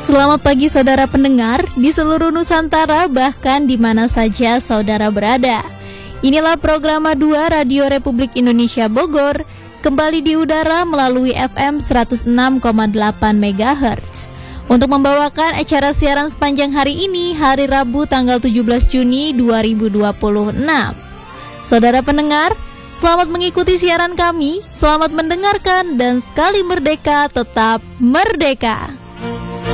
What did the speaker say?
Selamat pagi saudara pendengar di seluruh Nusantara, bahkan di mana saja saudara berada. Inilah program 2 Radio Republik Indonesia Bogor, kembali di udara melalui FM 106,8 MHz. Untuk membawakan acara siaran sepanjang hari ini, hari Rabu tanggal 17 Juni 2026. Saudara pendengar, selamat mengikuti siaran kami, selamat mendengarkan, dan sekali merdeka tetap merdeka.